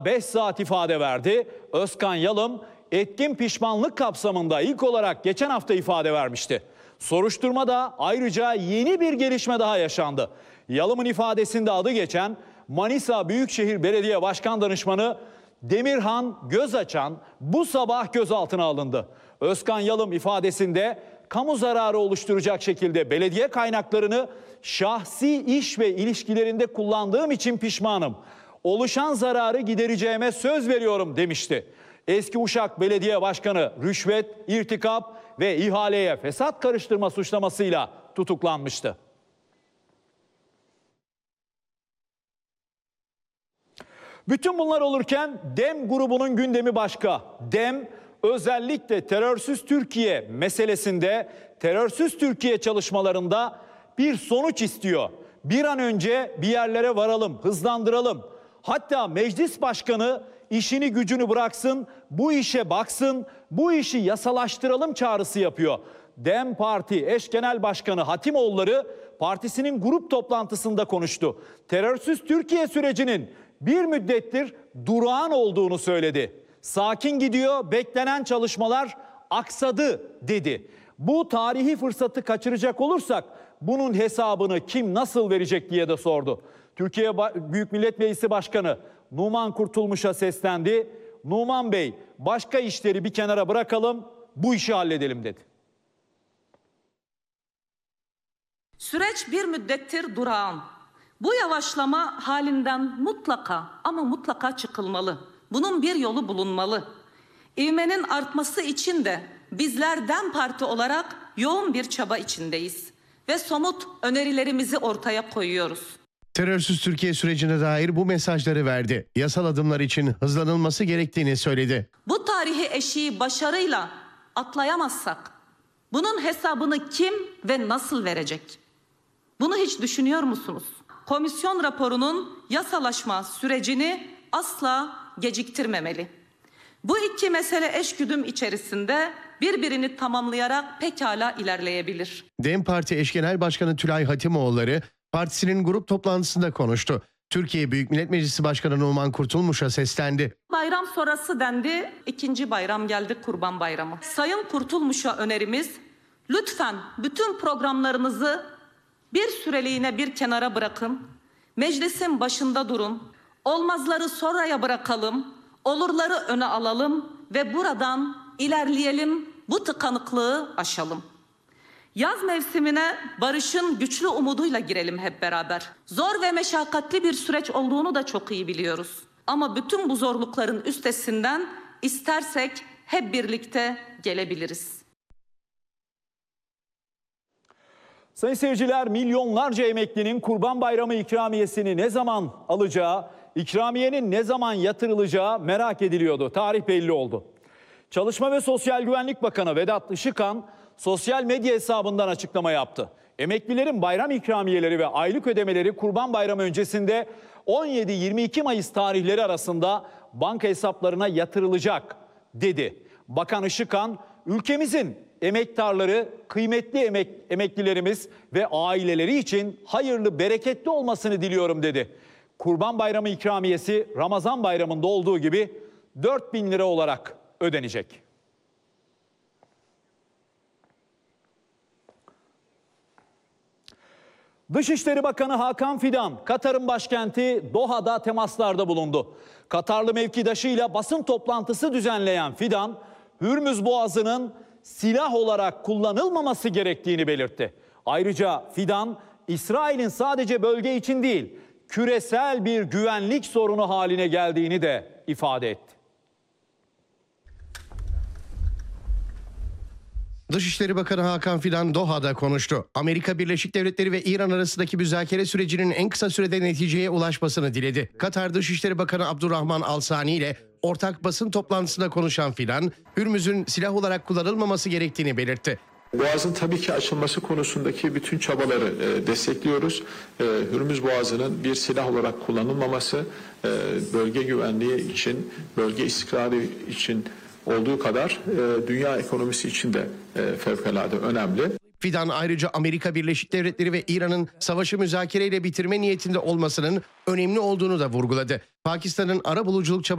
5 saat ifade verdi. Özkan Yalım etkin pişmanlık kapsamında ilk olarak geçen hafta ifade vermişti. Soruşturmada ayrıca yeni bir gelişme daha yaşandı. Yalım'ın ifadesinde adı geçen Manisa Büyükşehir Belediye Başkan Danışmanı Demirhan Gözaçan bu sabah gözaltına alındı. Özkan Yalım ifadesinde kamu zararı oluşturacak şekilde belediye kaynaklarını şahsi iş ve ilişkilerinde kullandığım için pişmanım. Oluşan zararı gidereceğime söz veriyorum demişti. Eski Uşak Belediye Başkanı rüşvet, irtikap ve ihaleye fesat karıştırma suçlamasıyla tutuklanmıştı. Bütün bunlar olurken DEM grubunun gündemi başka. DEM özellikle terörsüz Türkiye meselesinde, terörsüz Türkiye çalışmalarında bir sonuç istiyor. Bir an önce bir yerlere varalım, hızlandıralım. Hatta meclis başkanı işini gücünü bıraksın, bu işe baksın, bu işi yasalaştıralım çağrısı yapıyor. DEM Parti eş genel başkanı Hatimoğulları partisinin grup toplantısında konuştu. Terörsüz Türkiye sürecinin bir müddettir durağan olduğunu söyledi. Sakin gidiyor, beklenen çalışmalar aksadı dedi. Bu tarihi fırsatı kaçıracak olursak bunun hesabını kim nasıl verecek diye de sordu. Türkiye Büyük Millet Meclisi Başkanı Numan Kurtulmuş'a seslendi. Numan Bey, başka işleri bir kenara bırakalım, bu işi halledelim dedi. Süreç bir müddettir durağan. Bu yavaşlama halinden mutlaka ama mutlaka çıkılmalı. Bunun bir yolu bulunmalı. İvmenin artması için de bizler DEM Parti olarak yoğun bir çaba içindeyiz ve somut önerilerimizi ortaya koyuyoruz. Terörsüz Türkiye sürecine dair bu mesajları verdi. Yasal adımlar için hızlanılması gerektiğini söyledi. Bu tarihi eşiği başarıyla atlayamazsak bunun hesabını kim ve nasıl verecek? Bunu hiç düşünüyor musunuz? Komisyon raporunun yasalaşma sürecini asla geciktirmemeli. Bu iki mesele eşgüdüm içerisinde birbirini tamamlayarak pekala ilerleyebilir. DEM Parti eş genel başkanı Tülay Hatimoğulları partisinin grup toplantısında konuştu. Türkiye Büyük Millet Meclisi Başkanı Numan Kurtulmuş'a seslendi. Bayram sonrası dendi, ikinci bayram geldi, Kurban Bayramı. Sayın Kurtulmuş'a önerimiz, lütfen bütün programlarınızı bir süreliğine bir kenara bırakın. Meclisin başında durun. Olmazları sonraya bırakalım. Olurları öne alalım ve buradan ilerleyelim. Bu tıkanıklığı aşalım. Yaz mevsimine barışın güçlü umuduyla girelim hep beraber. Zor ve meşakkatli bir süreç olduğunu da çok iyi biliyoruz. Ama bütün bu zorlukların üstesinden istersek hep birlikte gelebiliriz. Sayın seyirciler, milyonlarca emeklinin Kurban Bayramı ikramiyesini ne zaman alacağı, ikramiyenin ne zaman yatırılacağı merak ediliyordu. Tarih belli oldu. Çalışma ve Sosyal Güvenlik Bakanı Vedat Işıkhan sosyal medya hesabından açıklama yaptı. Emeklilerin bayram ikramiyeleri ve aylık ödemeleri Kurban Bayramı öncesinde 17-22 Mayıs tarihleri arasında banka hesaplarına yatırılacak dedi. Bakan Işıkhan, ülkemizin emektarları, kıymetli emeklilerimiz ve aileleri için hayırlı, bereketli olmasını diliyorum dedi. Kurban Bayramı ikramiyesi Ramazan Bayramı'nda olduğu gibi 4.000 lira olarak ödenecek. Dışişleri Bakanı Hakan Fidan, Katar'ın başkenti Doha'da temaslarda bulundu. Katarlı mevkidaşıyla basın toplantısı düzenleyen Fidan, Hürmüz Boğazı'nın silah olarak kullanılmaması gerektiğini belirtti. Ayrıca Fidan, İsrail'in sadece bölge için değil, küresel bir güvenlik sorunu haline geldiğini de ifade etti. Dışişleri Bakanı Hakan Fidan Doha'da konuştu. Amerika Birleşik Devletleri ve İran arasındaki müzakere sürecinin en kısa sürede neticeye ulaşmasını diledi. Katar Dışişleri Bakanı Abdurrahman Al-Sani ile ortak basın toplantısında konuşan Fidan, Hürmüz'ün silah olarak kullanılmaması gerektiğini belirtti. Boğazın tabii ki açılması konusundaki bütün çabaları destekliyoruz. Hürmüz Boğazı'nın bir silah olarak kullanılmaması bölge güvenliği için, bölge istikrarı için olduğu kadar dünya ekonomisi için de fevkalade önemli. Fidan ayrıca Amerika Birleşik Devletleri ve İran'ın savaşı müzakereyle bitirme niyetinde olmasının önemli olduğunu da vurguladı. Pakistan'ın arabuluculuk çabaları